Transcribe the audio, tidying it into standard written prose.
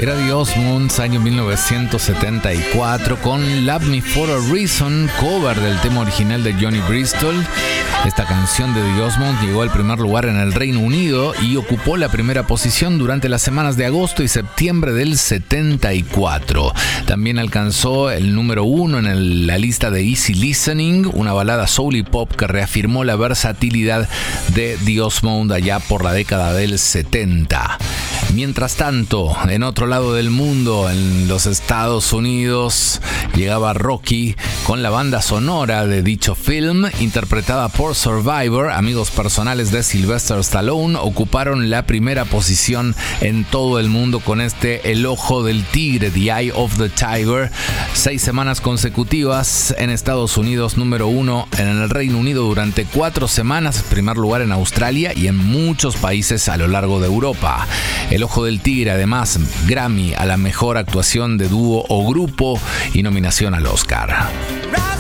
Era The Osmonds, año 1974, con Love Me For A Reason, cover del tema original de Johnny Bristol. Esta canción de The Osmonds llegó al primer lugar en el Reino Unido y ocupó la primera posición durante las semanas de agosto y septiembre del 74. También alcanzó el número 1 en la lista de Easy Listening, una balada soul y pop que reafirmó la versatilidad de The Osmonds allá por la década del 70. Mientras tanto, en otro lado del mundo, en los Estados Unidos, llegaba Rocky con la banda sonora de dicho film, interpretada por Survivor. Amigos personales de Sylvester Stallone ocuparon la primera posición en todo el mundo con este El Ojo del Tigre, The Eye of the Tiger. 6 semanas consecutivas en Estados Unidos, número 1 en el Reino Unido durante 4 semanas, primer lugar en Australia y en muchos países a lo largo de Europa. El Ojo del Tigre, además, Grammy a la mejor actuación de dúo o grupo y nominación al Oscar.